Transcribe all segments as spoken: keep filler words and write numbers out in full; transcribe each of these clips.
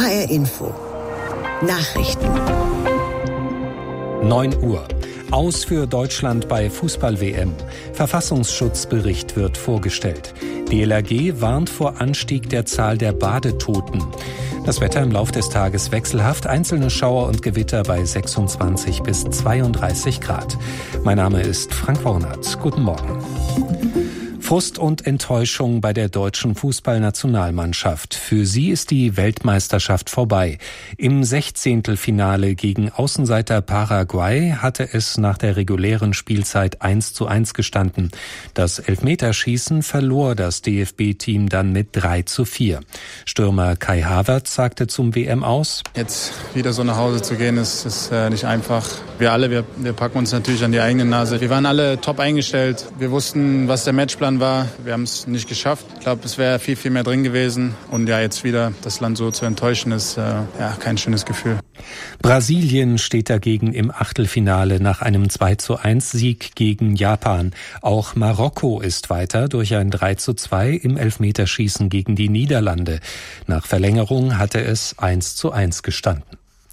H R Info. Nachrichten. neun Uhr. Aus für Deutschland bei Fußball-W M. Verfassungsschutzbericht wird vorgestellt. D L R G warnt vor Anstieg der Zahl der Badetoten. Das Wetter im Lauf des Tages wechselhaft, einzelne Schauer und Gewitter bei sechsundzwanzig bis zweiunddreißig Grad. Mein Name ist Frank Wornert. Guten Morgen. Frust und Enttäuschung bei der deutschen Fußballnationalmannschaft. Für sie ist die Weltmeisterschaft vorbei. Im Sechzehntelfinale gegen Außenseiter Paraguay hatte es nach der regulären Spielzeit eins zu eins gestanden. Das Elfmeterschießen verlor das D F B-Team dann mit drei zu vier. Stürmer Kai Havertz sagte zum W M aus: Jetzt wieder so nach Hause zu gehen, ist, ist äh, nicht einfach. Wir alle, wir, wir packen uns natürlich an die eigene Nase. Wir waren alle top eingestellt. Wir wussten, was der Matchplan war. Wir haben es nicht geschafft. Ich glaube, es wäre viel, viel mehr drin gewesen. Und ja, jetzt wieder das Land so zu enttäuschen, ist äh, ja kein schönes Gefühl. Brasilien steht dagegen im Achtelfinale nach einem zwei zu eins Sieg gegen Japan. Auch Marokko ist weiter durch ein drei zu zwei im Elfmeterschießen gegen die Niederlande. Nach Verlängerung hatte es eins zu eins gestanden.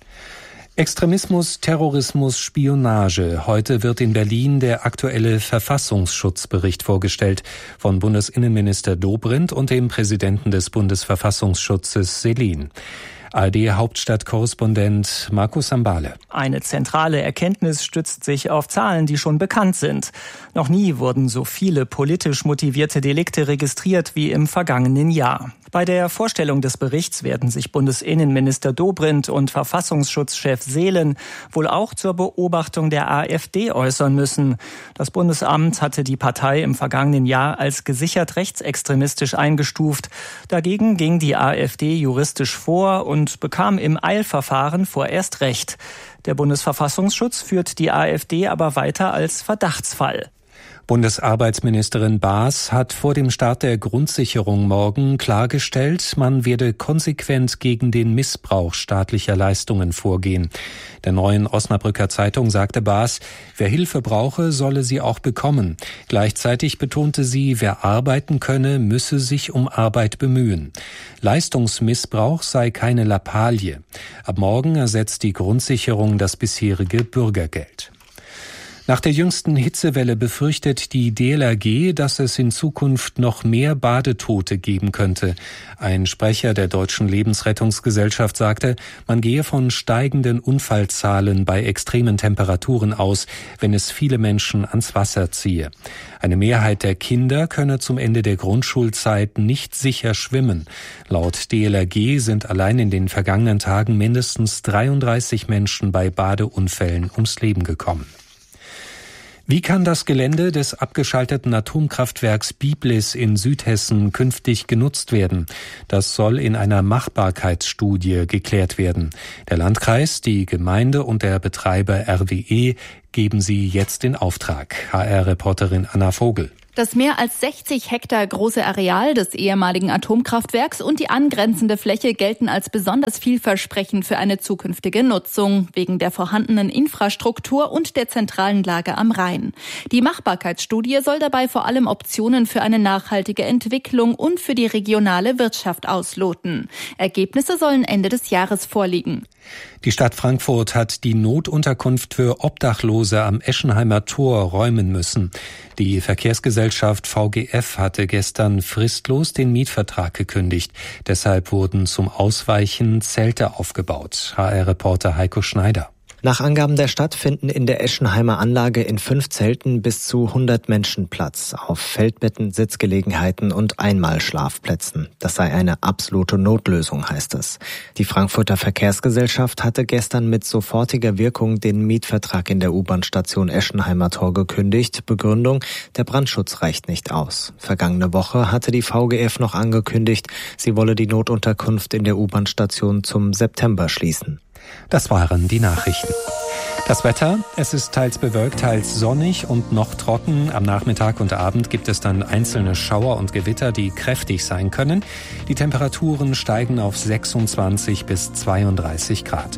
Extremismus, Terrorismus, Spionage. Heute wird in Berlin der aktuelle Verfassungsschutzbericht vorgestellt von Bundesinnenminister Dobrindt und dem Präsidenten des Bundesverfassungsschutzes Selin. A R D-Hauptstadtkorrespondent Markus Sambale. Eine zentrale Erkenntnis stützt sich auf Zahlen, die schon bekannt sind. Noch nie wurden so viele politisch motivierte Delikte registriert wie im vergangenen Jahr. Bei der Vorstellung des Berichts werden sich Bundesinnenminister Dobrindt und Verfassungsschutzchef Seelen wohl auch zur Beobachtung der AfD äußern müssen. Das Bundesamt hatte die Partei im vergangenen Jahr als gesichert rechtsextremistisch eingestuft. Dagegen ging die AfD juristisch vor und bekam im Eilverfahren vorerst Recht. Der Bundesverfassungsschutz führt die AfD aber weiter als Verdachtsfall. Bundesarbeitsministerin Baas hat vor dem Start der Grundsicherung morgen klargestellt, man werde konsequent gegen den Missbrauch staatlicher Leistungen vorgehen. Der Neuen Osnabrücker Zeitung sagte Baas, wer Hilfe brauche, solle sie auch bekommen. Gleichzeitig betonte sie, wer arbeiten könne, müsse sich um Arbeit bemühen. Leistungsmissbrauch sei keine Lappalie. Ab morgen ersetzt die Grundsicherung das bisherige Bürgergeld. Nach der jüngsten Hitzewelle befürchtet die D L R G, dass es in Zukunft noch mehr Badetote geben könnte. Ein Sprecher der Deutschen Lebensrettungsgesellschaft sagte, man gehe von steigenden Unfallzahlen bei extremen Temperaturen aus, wenn es viele Menschen ans Wasser ziehe. Eine Mehrheit der Kinder könne zum Ende der Grundschulzeit nicht sicher schwimmen. Laut D L R G sind allein in den vergangenen Tagen mindestens dreiunddreißig Menschen bei Badeunfällen ums Leben gekommen. Wie kann das Gelände des abgeschalteten Atomkraftwerks Biblis in Südhessen künftig genutzt werden? Das soll in einer Machbarkeitsstudie geklärt werden. Der Landkreis, die Gemeinde und der Betreiber R W E geben sie jetzt in Auftrag. H R-Reporterin Anna Vogel. Das mehr als sechzig Hektar große Areal des ehemaligen Atomkraftwerks und die angrenzende Fläche gelten als besonders vielversprechend für eine zukünftige Nutzung, wegen der vorhandenen Infrastruktur und der zentralen Lage am Rhein. Die Machbarkeitsstudie soll dabei vor allem Optionen für eine nachhaltige Entwicklung und für die regionale Wirtschaft ausloten. Ergebnisse sollen Ende des Jahres vorliegen. Die Stadt Frankfurt hat die Notunterkunft für Obdachlose am Eschenheimer Tor räumen müssen. Die Verkehrsgesellschaft V G F hatte gestern fristlos den Mietvertrag gekündigt. Deshalb wurden zum Ausweichen Zelte aufgebaut. H R-Reporter Heiko Schneider. Nach Angaben der Stadt finden in der Eschenheimer Anlage in fünf Zelten bis zu hundert Menschen Platz, auf Feldbetten, Sitzgelegenheiten und Einmalschlafplätzen. Das sei eine absolute Notlösung, heißt es. Die Frankfurter Verkehrsgesellschaft hatte gestern mit sofortiger Wirkung den Mietvertrag in der U-Bahn-Station Eschenheimer Tor gekündigt. Begründung, der Brandschutz reicht nicht aus. Vergangene Woche hatte die V G F noch angekündigt, sie wolle die Notunterkunft in der U-Bahn-Station zum September schließen. Das waren die Nachrichten. Das Wetter, es ist teils bewölkt, teils sonnig und noch trocken. Am Nachmittag und Abend gibt es dann einzelne Schauer und Gewitter, die kräftig sein können. Die Temperaturen steigen auf sechsundzwanzig bis zweiunddreißig Grad.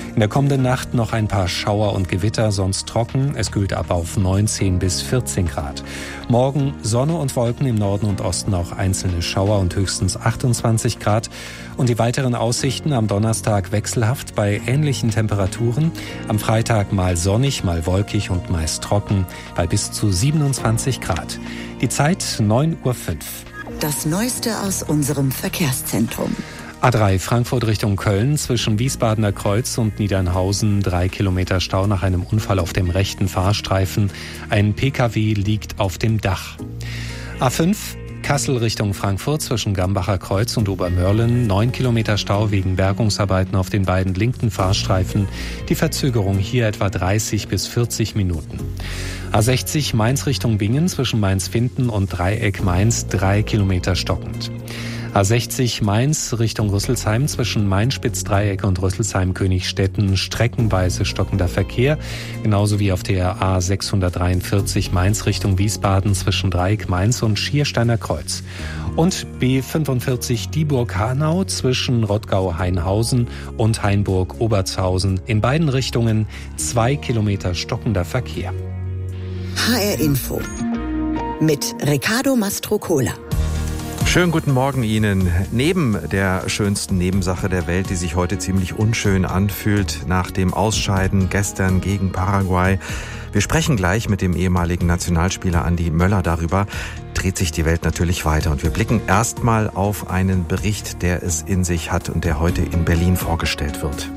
In der kommenden Nacht noch ein paar Schauer und Gewitter, sonst trocken. Es kühlt ab auf neunzehn bis vierzehn Grad. Morgen Sonne und Wolken, im Norden und Osten auch einzelne Schauer und höchstens achtundzwanzig Grad. Und die weiteren Aussichten am Donnerstag wechselhaft bei ähnlichen Temperaturen. Am Freitag mal sonnig, mal wolkig und meist trocken bei bis zu siebenundzwanzig Grad. Die Zeit neun Uhr fünf. Das Neueste aus unserem Verkehrszentrum. A drei Frankfurt Richtung Köln, zwischen Wiesbadener Kreuz und Niedernhausen, drei Kilometer Stau nach einem Unfall auf dem rechten Fahrstreifen. Ein Pkw liegt auf dem Dach. A fünf Kassel Richtung Frankfurt, zwischen Gambacher Kreuz und Obermörlen, neun Kilometer Stau wegen Bergungsarbeiten auf den beiden linken Fahrstreifen. Die Verzögerung hier etwa dreißig bis vierzig Minuten. A sechzig Mainz Richtung Bingen, zwischen Mainz-Finden und Dreieck Mainz, drei Kilometer stockend. A sechzig Mainz Richtung Rüsselsheim, zwischen Main-Spitz-Dreieck und Rüsselsheim-Königstetten streckenweise stockender Verkehr, genauso wie auf der A sechshundertdreiundvierzig Mainz Richtung Wiesbaden zwischen Dreieck Mainz und Schiersteiner Kreuz. Und B fünfundvierzig Dieburg-Hanau zwischen Rottgau-Hainhausen und Hainburg-Obertshausen, in beiden Richtungen zwei Kilometer stockender Verkehr. H R Info mit Riccardo Mastrocola. Schönen guten Morgen Ihnen. Neben der schönsten Nebensache der Welt, die sich heute ziemlich unschön anfühlt, nach dem Ausscheiden gestern gegen Paraguay, wir sprechen gleich mit dem ehemaligen Nationalspieler Andi Möller darüber, dreht sich die Welt natürlich weiter. Und wir blicken erstmal auf einen Bericht, der es in sich hat und der heute in Berlin vorgestellt wird.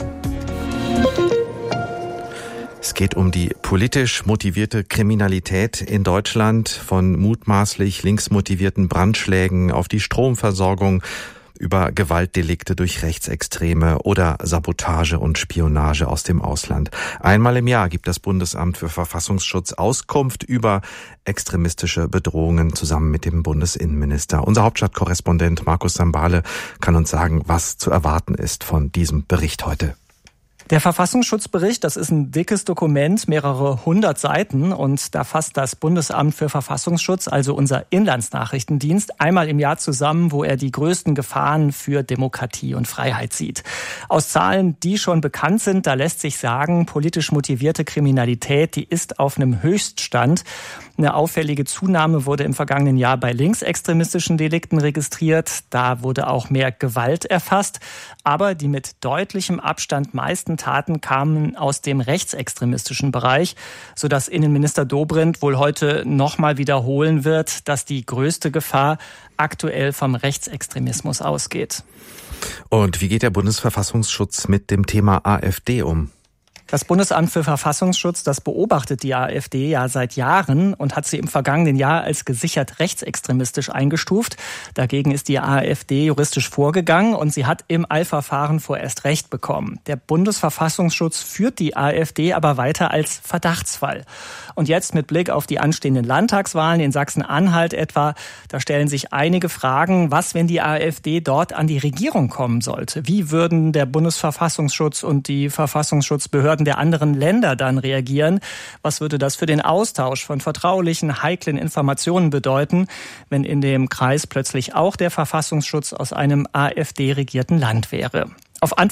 Es geht um die politisch motivierte Kriminalität in Deutschland, von mutmaßlich linksmotivierten Brandschlägen auf die Stromversorgung über Gewaltdelikte durch Rechtsextreme oder Sabotage und Spionage aus dem Ausland. Einmal im Jahr gibt das Bundesamt für Verfassungsschutz Auskunft über extremistische Bedrohungen zusammen mit dem Bundesinnenminister. Unser Hauptstadtkorrespondent Markus Sambale kann uns sagen, was zu erwarten ist von diesem Bericht heute. Der Verfassungsschutzbericht, das ist ein dickes Dokument, mehrere hundert Seiten, und da fasst das Bundesamt für Verfassungsschutz, also unser Inlandsnachrichtendienst, einmal im Jahr zusammen, wo er die größten Gefahren für Demokratie und Freiheit sieht. Aus Zahlen, die schon bekannt sind, da lässt sich sagen, politisch motivierte Kriminalität, die ist auf einem Höchststand. Eine auffällige Zunahme wurde im vergangenen Jahr bei linksextremistischen Delikten registriert. Da wurde auch mehr Gewalt erfasst. Aber die mit deutlichem Abstand meisten Taten kamen aus dem rechtsextremistischen Bereich, sodass Innenminister Dobrindt wohl heute nochmal wiederholen wird, dass die größte Gefahr aktuell vom Rechtsextremismus ausgeht. Und wie geht der Bundesverfassungsschutz mit dem Thema AfD um? Das Bundesamt für Verfassungsschutz, das beobachtet die AfD ja seit Jahren und hat sie im vergangenen Jahr als gesichert rechtsextremistisch eingestuft. Dagegen ist die AfD juristisch vorgegangen und sie hat im Eilverfahren vorerst Recht bekommen. Der Bundesverfassungsschutz führt die AfD aber weiter als Verdachtsfall. Und jetzt mit Blick auf die anstehenden Landtagswahlen in Sachsen-Anhalt etwa, da stellen sich einige Fragen, was, wenn die AfD dort an die Regierung kommen sollte? Wie würden der Bundesverfassungsschutz und die Verfassungsschutzbehörden der anderen Länder dann reagieren? Was würde das für den Austausch von vertraulichen, heiklen Informationen bedeuten, wenn in dem Kreis plötzlich auch der Verfassungsschutz aus einem AfD-regierten Land wäre? Auf